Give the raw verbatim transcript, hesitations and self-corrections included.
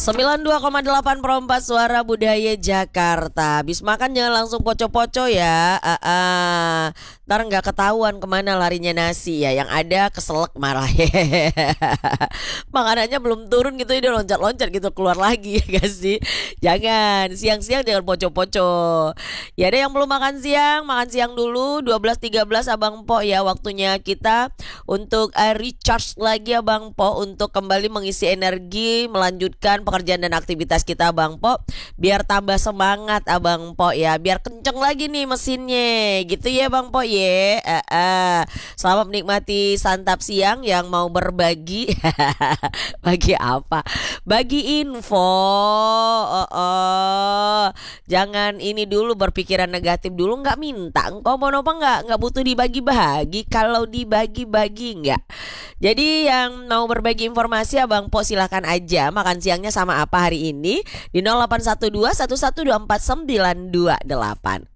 sembilan puluh dua koma delapan Perempat Suara Budaya Jakarta. Habis makan jangan langsung poco-poco ya. uh, uh. Ntar gak ketahuan kemana larinya nasi ya. Yang ada keselak marah. Makanannya belum turun gitu, udah loncat-loncat gitu keluar lagi ya gak sih. Jangan, siang-siang jangan poco-poco. Ya ada yang belum makan siang, makan siang dulu. Dua belas tiga belas Abang Po ya. Waktunya kita untuk uh, recharge lagi Abang Po, untuk kembali mengisi energi, melanjutkan pekerjaan dan aktivitas kita Abang Po, biar tambah semangat Abang Po ya, biar kenceng lagi nih mesinnya gitu ya Bang Po ya. uh, uh. Selamat menikmati santap siang. Yang mau berbagi bagi apa? Bagi info. oh, oh. Jangan ini dulu berpikiran negatif dulu. Nggak minta engkau mau apa, nggak nggak butuh dibagi-bagi. Kalau dibagi-bagi nggak. Jadi yang mau berbagi informasi Abang Po silahkan aja. Makan siangnya sama apa hari ini di nol delapan satu dua satu satu dua empat sembilan dua delapan.